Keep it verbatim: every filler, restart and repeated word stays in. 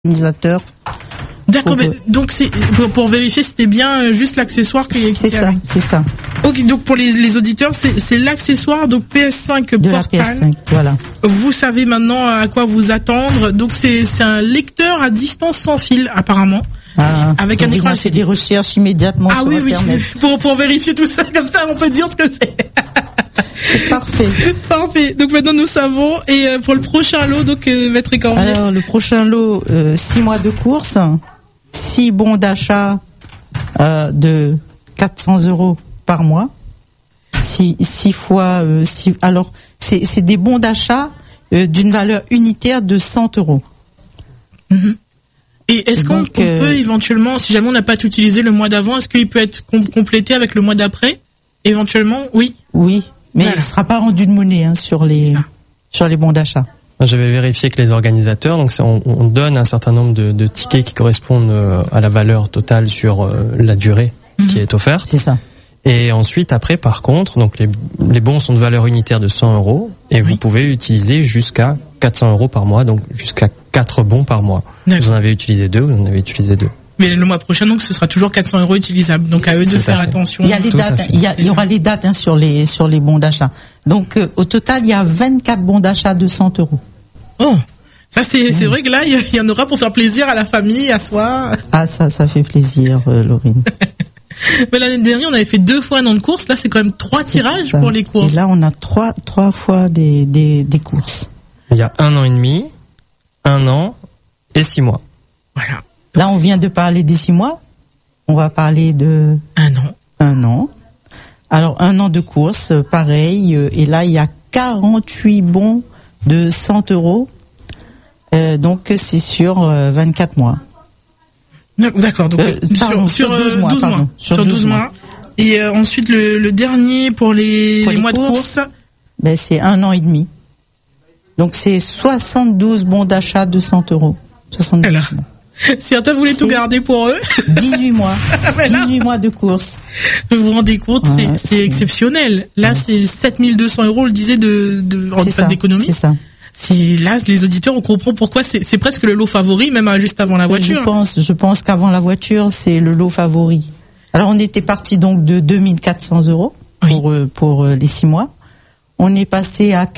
organisateur. D'accord, mais donc c'est pour, pour vérifier c'était bien euh, juste l'accessoire qui est. C'est ça, c'est ça. Ok, donc pour les, les auditeurs, c'est, c'est l'accessoire donc P S cinq de Portal. La P S cinq, voilà. Vous savez maintenant à quoi vous attendre. Donc c'est c'est un lecteur à distance sans fil apparemment. Ah, avec un écran. On fait des recherches immédiatement ah, sur oui, Internet. Oui, pour pour vérifier tout ça comme ça, on peut dire ce que c'est. C'est parfait. Parfait. Donc maintenant nous savons. Et euh, pour le prochain lot, donc euh, Maître Cormier. Alors le prochain lot, euh, six mois de course, six bons d'achat euh, de quatre cents euros par mois, six, six fois, euh, six, alors c'est, c'est des bons d'achat euh, d'une valeur unitaire de cent euros. Mm-hmm. Et est-ce Et qu'on donc, euh, peut éventuellement, si jamais on n'a pas tout utilisé le mois d'avant, est-ce qu'il peut être com- complété avec le mois d'après? Éventuellement, oui. Oui, mais voilà. Il ne sera pas rendu de monnaie hein, sur les sur les bons d'achat. J'avais vérifié que les organisateurs, donc on, on donne un certain nombre de, de tickets qui correspondent à la valeur totale sur euh, la durée mmh. qui est offerte. C'est ça. Et ensuite, après, par contre, donc les, les bons sont de valeur unitaire de cent euros et oui. vous pouvez utiliser jusqu'à quatre cents euros par mois, donc jusqu'à quatre bons par mois. D'accord. Vous en avez utilisé deux, vous en avez utilisé deux. Mais le mois prochain, donc, ce sera toujours quatre cents euros utilisables. Donc, à eux de faire attention. Il y a les dates, il y, a, il y aura les dates hein, sur les sur les bons d'achat. Donc, euh, au total, il y a vingt-quatre bons d'achat de cent euros. Oh, ça c'est mmh. c'est vrai que là, il y en aura pour faire plaisir à la famille, à soi. Ah, ça, ça fait plaisir, euh, Laurine. Mais l'année dernière, on avait fait deux fois un an de course. Là, c'est quand même trois c'est tirages ça. Pour les courses. Et là, on a trois trois fois des des des courses. Il y a un an et demi, un an et six mois. Voilà. Là, on vient de parler des six mois. On va parler de un an. Un an. Alors, un an de course, pareil. Et là, il y a quarante-huit bons de cent euros. Euh, donc, c'est sur euh, vingt-quatre mois. D'accord. Donc, euh, pardon, sur, sur douze mois. douze pardon, mois. Sur, sur douze, douze mois. mois. Et euh, ensuite, le, le dernier pour les, pour les, les mois courses, de course. Ben, c'est un an et demi. Donc, c'est soixante-douze bons d'achat de cent euros. soixante-douze mois. Certains voulaient tout garder pour eux. dix-huit mois. dix-huit mois de course. Vous vous rendez compte, ouais, c'est, c'est, c'est exceptionnel. Là, ouais. c'est sept mille deux cents euros, on le disait, de, de, en fait d'économie. C'est ça. C'est, là, les auditeurs, on comprend pourquoi c'est, c'est presque le lot favori, même juste avant la voiture. Je pense, je pense qu'avant la voiture, c'est le lot favori. Alors, on était parti donc de deux mille quatre cents euros pour, oui. pour les six mois. On est passé à